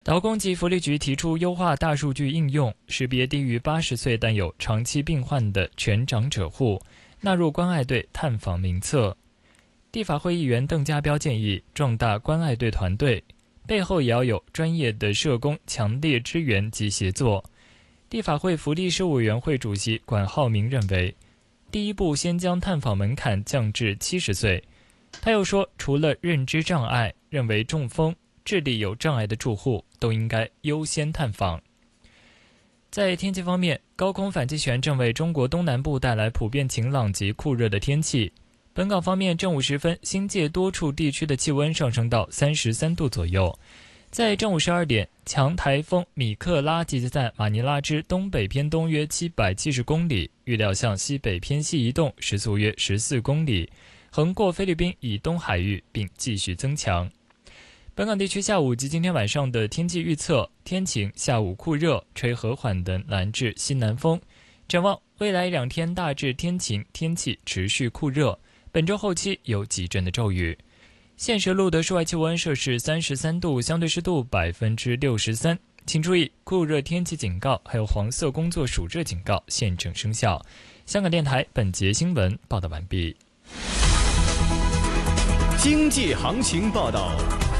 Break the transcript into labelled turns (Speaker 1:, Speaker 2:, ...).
Speaker 1: 劳工及福利局提出优化大数据应用，识别低于80岁但有长期病患的全长者户，纳入关爱队探访名册。立法会议员邓家彪建议壮大关爱队团队，背后也要有专业的社工强烈支援及协作。立法会福利事务委员会主席管浩明认为，第一步先将探访门槛降至70岁。他又说，除了认知障碍，认为中风、智力有障碍的住户都应该优先探访。在天气方面，高空反气旋正为中国东南部带来普遍晴朗及酷热的天气。本港方面，正午时分，新界多处地区的气温上升到33度左右。在正午12点，强台风米克拉集结在马尼拉之东北偏东约770公里，预料向西北偏西移动，时速约14公里，横过菲律宾以东海域，并继续增强。本港地区下午及今天晚上的天气预测：天晴，下午酷热，吹和缓的南至西南风。展望未来2天大致天晴，天气持续酷热，本周后期有几阵的骤雨。现时录的室外气温摄氏33度，相对湿度63%。请注意，酷热天气警告还有黄色工作暑热警告现正生效。香港电台本节新闻报道完毕。
Speaker 2: 经济行情报道。